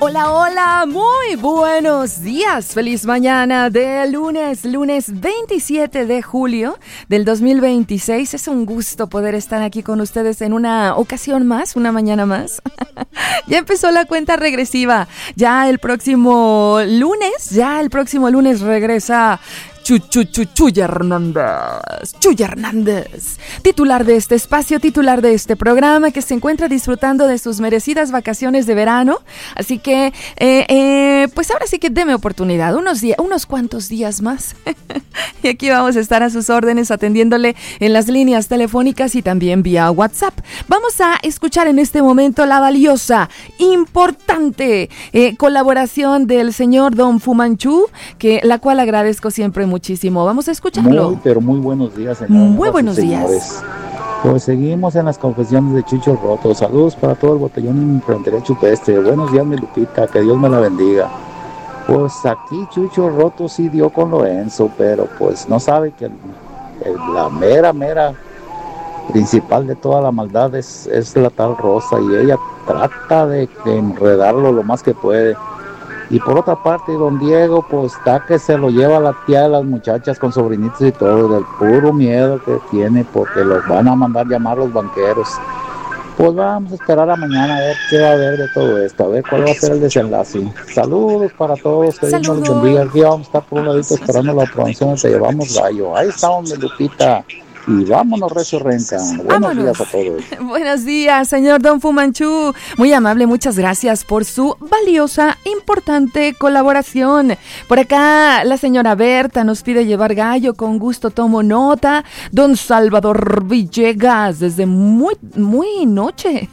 Hola, hola, muy buenos días, feliz mañana de lunes 27 de julio del 2026. Es un gusto poder estar aquí con ustedes en una ocasión más, una mañana más. Ya empezó la cuenta regresiva, ya el próximo lunes regresa Chuya Hernández, titular de este espacio, titular de este programa, que se encuentra disfrutando de sus merecidas vacaciones de verano. Así que, pues ahora sí que deme oportunidad, unos cuantos días más. Y aquí vamos a estar a sus órdenes, atendiéndole en las líneas telefónicas y también vía WhatsApp. Vamos a escuchar en este momento la valiosa, importante colaboración del señor Don Fu Manchu, la cual agradezco siempre muchísimo. Vamos a escucharlo. Pero muy buenos días, señor. Muy buenos días. Pues seguimos en las confesiones de Chucho Roto. Saludos para todo el botellón en Frontería Chupestre. Buenos días, mi Lupita, que Dios me la bendiga. Pues aquí Chucho Roto sí dio con Lorenzo, pero pues no sabe que la mera principal de toda la maldad es la tal Rosa, y ella trata de enredarlo lo más que puede. Y por otra parte, don Diego, pues está que se lo lleva la tía de las muchachas con sobrinitos y todo, del puro miedo que tiene, porque los van a mandar llamar los banqueros. Pues vamos a esperar a mañana a ver qué va a haber de todo esto, a ver cuál va a ser el desenlace. Saludos para todos, que Dios nos bendiga. Aquí vamos a estar por un ladito esperando la aprobación de Te Llevamos Gallo. Ahí estamos, mi Lupita. Y vámonos, recio renca. Buenos días a todos. Buenos días, señor Don Fu Manchu. Muy amable, muchas gracias por su valiosa, importante colaboración. Por acá, la señora Berta nos pide llevar gallo. Con gusto tomo nota. Don Salvador Villegas, desde muy noche.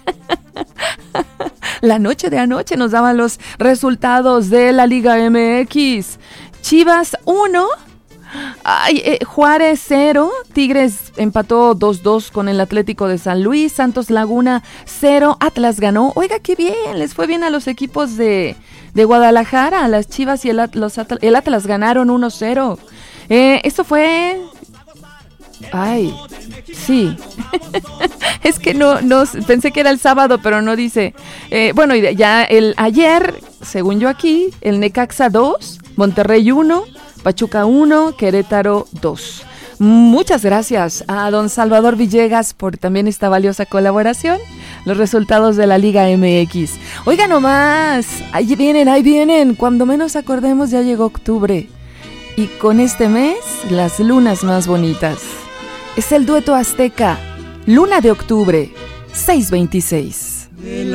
La noche de anoche nos daban los resultados de la Liga MX. Chivas 1. Juárez 0, Tigres empató 2-2 con el Atlético de San Luis, Santos Laguna 0, Atlas ganó. Oiga, qué bien, les fue bien a los equipos de Guadalajara, a las Chivas y el Atlas ganaron 1-0. Esto fue... Ay, sí. Es que no, pensé que era el sábado, pero no dice. Bueno, ya ayer, según yo aquí, el Necaxa 2, Monterrey 1, Pachuca 1, Querétaro 2. Muchas gracias a don Salvador Villegas por también esta valiosa colaboración. Los resultados de la Liga MX. Oiga nomás, ahí vienen. Cuando menos acordemos ya llegó octubre. Y con este mes, las lunas más bonitas. Es el dueto azteca, Luna de Octubre, 626.